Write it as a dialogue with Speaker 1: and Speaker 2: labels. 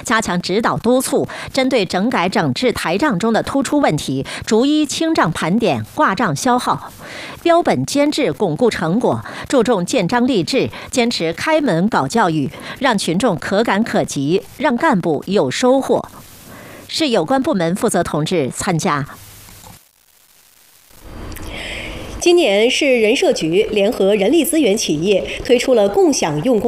Speaker 1: 加强指导督促，针对整改整治台账中的突出问题，逐一清账盘点、挂账消耗，标本监制，巩固成果，注重建章立制，坚持开门搞教育，让群众可感可及，让干部有收获。是有关部门负责同志参加。
Speaker 2: 今年市人社局联合人力资源企业推出了共享用工